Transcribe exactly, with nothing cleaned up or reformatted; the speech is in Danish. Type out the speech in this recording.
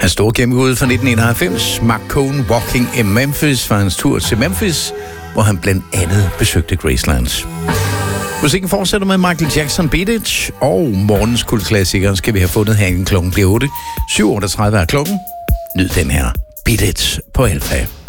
Hans store gennembrud fra nitten enoghalvfems, Mark Cohn Walking in Memphis, var hans tur til Memphis, hvor han blandt andet besøgte Graceland. Musikken fortsætter med Michael Jackson, Beat It, og morgens kultklassikere skal vi have fundet her, inden klokken bliver otte. syv otteogtredive er klokken. Nyd den her Beat It på Alfa.